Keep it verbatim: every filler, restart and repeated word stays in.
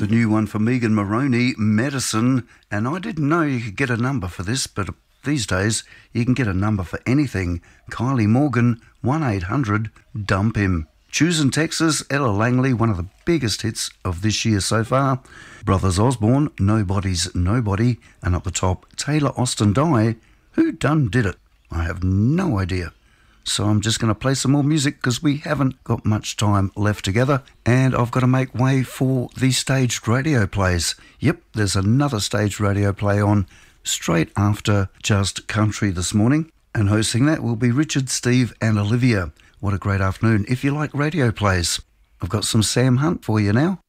The new one for Megan Moroney, Medicine. And I didn't know you could get a number for this, but these days you can get a number for anything. Kylie Morgan, one eight hundred dump him. Choosing Texas, Ella Langley, one of the biggest hits of this year so far. Brothers Osborne, Nobody's Nobody. And up the top, Taylor Austin Die. Who done did it? I have no idea. So I'm just going to play some more music because we haven't got much time left together, and I've got to make way for the staged radio plays. Yep, there's another staged radio play on straight after Just Country this morning, and hosting that will be Richard, Steve and Olivia. What a great afternoon if you like radio plays. I've got some Sam Hunt for you now.